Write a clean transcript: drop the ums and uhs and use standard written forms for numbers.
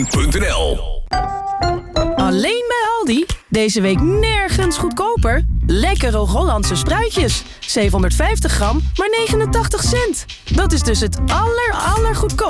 Alleen bij Aldi. Deze week nergens goedkoper. Lekkere Hollandse spruitjes. 750 gram, maar 89 cent. Dat is dus het allergoedkoopste